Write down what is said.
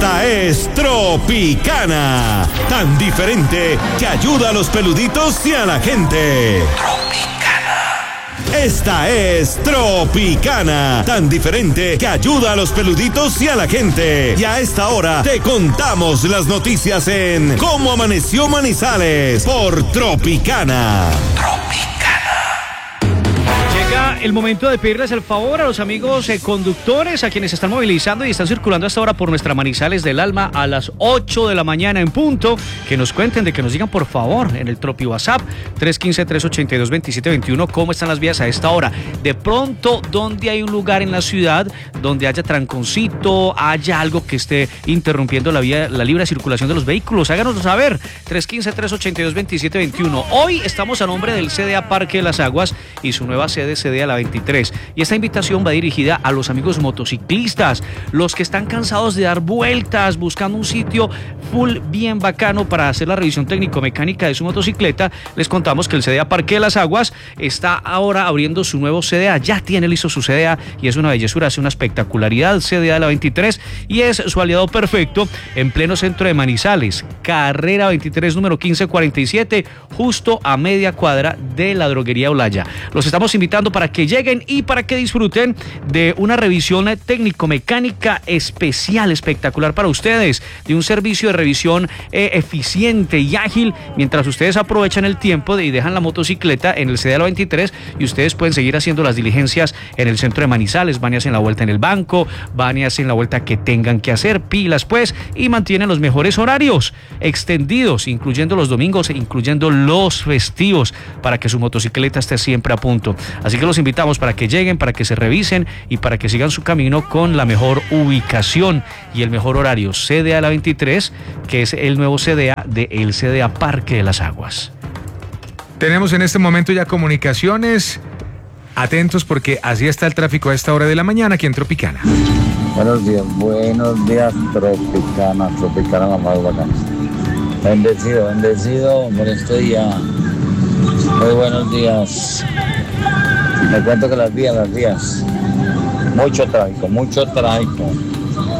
Esta es Tropicana, tan diferente que ayuda a los peluditos y a la gente. Esta es Tropicana, tan diferente que ayuda a los peluditos y a la gente. Y a esta hora te contamos las noticias en Cómo Amaneció Manizales por Tropicana. Llega el momento de pedirles el favor a los amigos conductores, a quienes se están movilizando y están circulando hasta ahora por nuestra Manizales del Alma a las 8 de la mañana en punto, que nos cuenten, que nos digan por favor en el Tropi WhatsApp 315-382-2721 cómo están las vías a esta hora. De pronto, donde hay un lugar en la ciudad donde haya tranconcito, haya algo que esté interrumpiendo la libre circulación de los vehículos, háganoslo saber. 315-382-2721. Hoy estamos a nombre del CDA Parque de las Aguas y su nueva sede CDA La 23. Y esta invitación va dirigida a los amigos motociclistas, los que están cansados de dar vueltas buscando un sitio full bien bacano para hacer la revisión técnico-mecánica de su motocicleta. Les contamos que el CDA Parque de las Aguas está ahora abriendo su nuevo CDA, ya tiene listo su CDA y es una bellezura, hace una espectacularidad. CDA La 23 y es su aliado perfecto en pleno centro de Manizales, carrera 23 número 1547, justo a media cuadra de la droguería Olaya. Los estamos invitando para que lleguen y para que disfruten de una revisión técnico-mecánica especial, espectacular para ustedes, de un servicio de revisión eficiente y ágil, mientras ustedes aprovechan el tiempo y dejan la motocicleta en el CDA 23 y ustedes pueden seguir haciendo las diligencias en el centro de Manizales. Van y hacen la vuelta en el banco, van y hacen la vuelta que tengan que hacer, pilas pues, y mantienen los mejores horarios extendidos, incluyendo los domingos e incluyendo los festivos, para que su motocicleta esté siempre a punto. Así que los invitamos para que lleguen, para que se revisen y para que sigan su camino con la mejor ubicación y el mejor horario. CDA La 23, que es el nuevo CDA del CDA Parque de las Aguas. Tenemos en este momento ya comunicaciones. Atentos porque así está el tráfico a esta hora de la mañana aquí en Tropicana. Buenos días, Tropicana la más bacana. Bendecido por este día. Muy buenos días. Me cuento que las vías. Mucho tráfico.